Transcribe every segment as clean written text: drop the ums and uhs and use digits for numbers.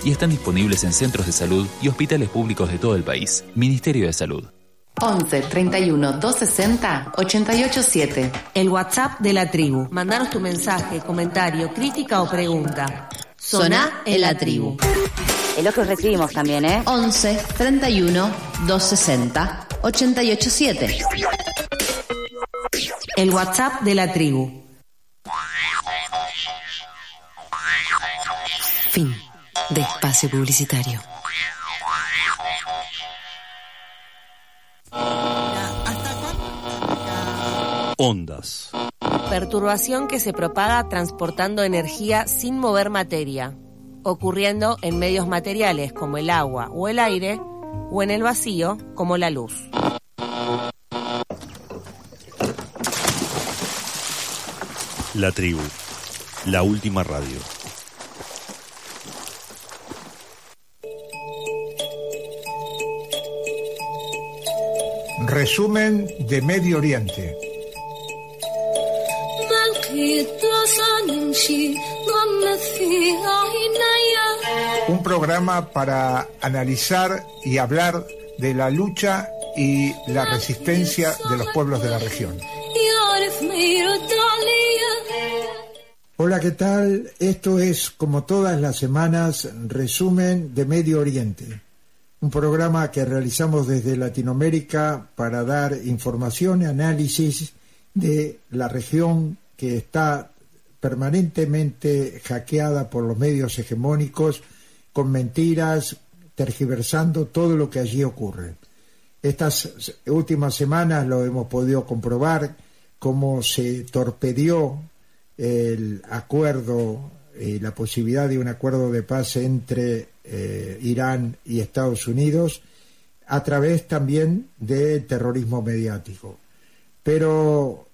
y están disponibles en centros de salud y hospitales públicos de todo el país. Ministerio de Salud. 11 31 260 887. El WhatsApp de la tribu. Mandanos tu mensaje, comentario, crítica o pregunta. Soná en la tribu. El otro recibimos también, 11 31 260 887. El WhatsApp de la tribu. Fin de espacio publicitario. Ondas. Perturbación que se propaga transportando energía sin mover materia, ocurriendo en medios materiales como el agua o el aire, o en el vacío como la luz. La tribu, la última radio. Resumen de Medio Oriente. Un programa para analizar y hablar de la lucha y la resistencia de los pueblos de la región. Hola, ¿qué tal? Esto es, como todas las semanas, Resumen de Medio Oriente. Un programa que realizamos desde Latinoamérica para dar información y análisis de la región que está permanentemente hackeada por los medios hegemónicos, con mentiras, tergiversando todo lo que allí ocurre. Estas últimas semanas lo hemos podido comprobar, cómo se torpedeó el acuerdo, la posibilidad de un acuerdo de paz entre Irán y Estados Unidos, a través también del terrorismo mediático. Pero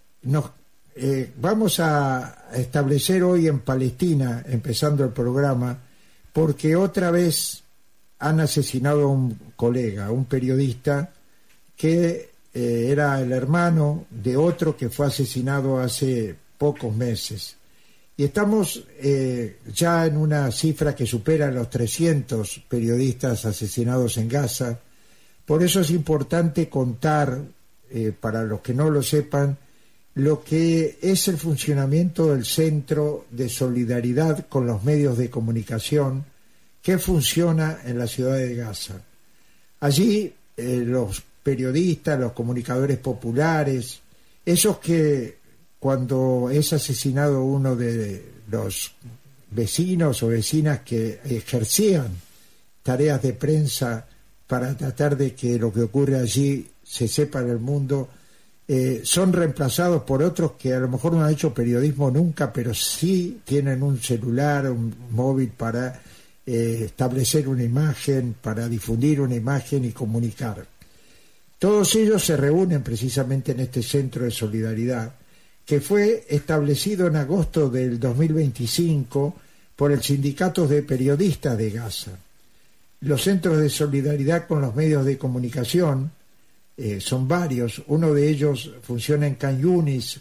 vamos a establecer hoy en Palestina, empezando el programa, porque otra vez han asesinado a un colega, un periodista, que era el hermano de otro que fue asesinado hace pocos meses. Y estamos ya en una cifra que supera los 300 periodistas asesinados en Gaza. Por eso es importante contar, para los que no lo sepan, lo que es el funcionamiento del Centro de Solidaridad con los Medios de Comunicación, que funciona en la ciudad de Gaza. Allí los periodistas, los comunicadores populares, esos que cuando es asesinado uno de los vecinos o vecinas que ejercían tareas de prensa para tratar de que lo que ocurre allí se sepa en el mundo, son reemplazados por otros que a lo mejor no han hecho periodismo nunca, pero sí tienen un celular, un móvil para establecer una imagen, para difundir una imagen y comunicar. Todos ellos se reúnen precisamente en este centro de solidaridad, que fue establecido en agosto del 2025 por el Sindicato de Periodistas de Gaza. Los centros de solidaridad con los medios de comunicación son varios. Uno de ellos funciona en Khan Yunis,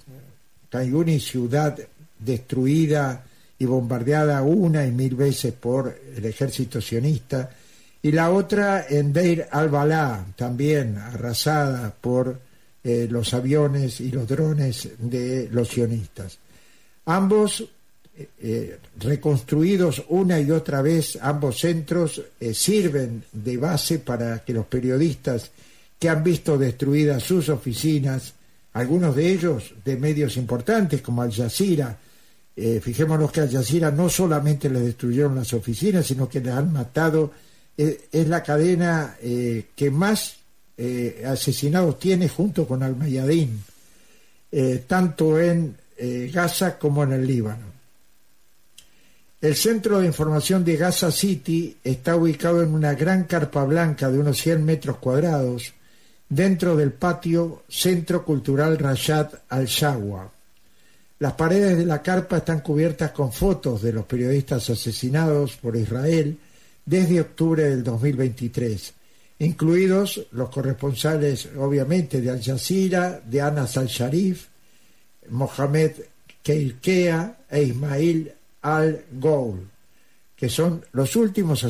ciudad destruida y bombardeada 1 y 1000 veces por el ejército sionista, y la otra en Deir al-Balá, también arrasada por los aviones y los drones de los sionistas. Ambos reconstruidos una y otra vez, ambos centros sirven de base para que los periodistas que han visto destruidas sus oficinas, algunos de ellos de medios importantes como Al Jazeera, fijémonos que Al Jazeera no solamente les destruyeron las oficinas, sino que les han matado, es la cadena que más asesinados tiene junto con Al-Mayadin, tanto en Gaza como en el Líbano. El centro de información de Gaza City está ubicado en una gran carpa blanca de unos 100 metros cuadrados dentro del patio Centro Cultural Rashad Al-Shawa. Las paredes de la carpa están cubiertas con fotos de los periodistas asesinados por Israel desde octubre del 2023, incluidos los corresponsales, obviamente, de Al Jazeera, de Anas Al-Sharif, Mohamed Keilkea e Ismail Al-Goul, que son los últimos